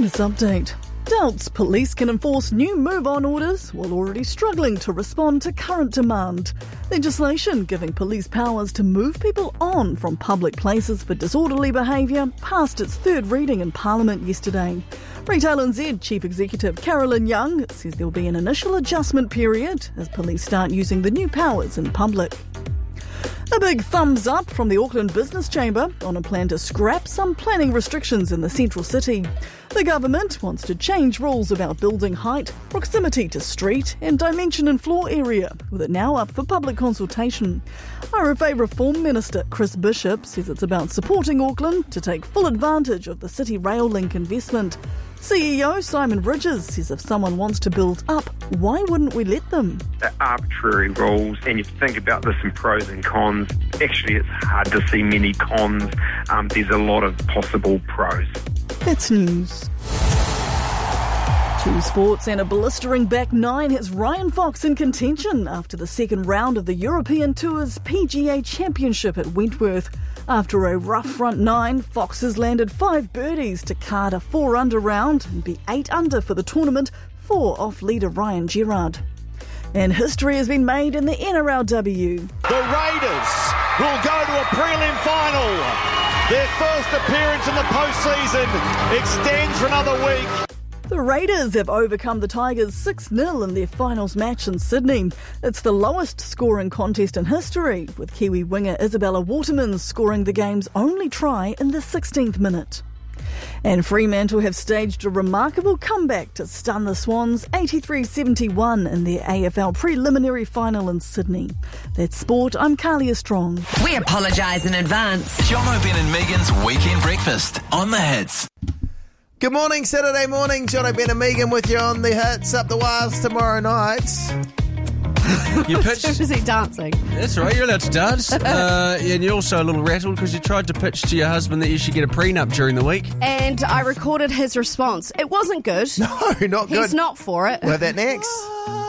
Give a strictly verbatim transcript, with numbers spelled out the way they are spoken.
This update. Doubts police can enforce new move-on orders while already struggling to respond to current demand. Legislation giving police powers to move people on from public places for disorderly behaviour passed its third reading in Parliament yesterday. Retail N Z Chief Executive Carolyn Young says there will be an initial adjustment period as police start using the new powers in public. A big thumbs up from the Auckland Business Chamber on a plan to scrap some planning restrictions in the central city. The government wants to change rules about building height, proximity to street and dimension and floor area, with it now up for public consultation. R F A Reform Minister Chris Bishop says it's about supporting Auckland to take full advantage of the City Rail Link investment. C E O Simon Bridges says if someone wants to build up, why wouldn't we let them? They're arbitrary rules, and you think about this in pros and cons. Actually, it's hard to see many cons. Um, there's a lot of possible pros. That's news. Two sports and a blistering back nine has Ryan Fox in contention after the second round of the European Tour's P G A Championship at Wentworth. After a rough front nine, Fox has landed five birdies to card a four-under round and be eight under for the tournament, four off leader Ryan Gerard. And history has been made in the N R L W. The Raiders will go to a prelim final. Their first appearance in the postseason extends for another week. The Raiders have overcome the Tigers six nil in their finals match in Sydney. It's the lowest scoring contest in history, with Kiwi winger Isabella Waterman scoring the game's only try in the sixteenth minute. And Fremantle have staged a remarkable comeback to stun the Swans eighty-three seventy-one in their A F L preliminary final in Sydney. That's sport. I'm Carlia Strong. We apologise in advance. John O'Ben and Megan's Weekend Breakfast on the Hits. Good morning, Saturday morning. John O'Ben and Megan with you on the Hits. Up the wires tomorrow night. You pitched. So busy dancing. That's right, you're allowed to dance. Uh, and you're also a little rattled because you tried to pitch to your husband that you should get a prenup during the week. And I recorded his response. It wasn't good. No, not good. He's not for it. We'll have that next.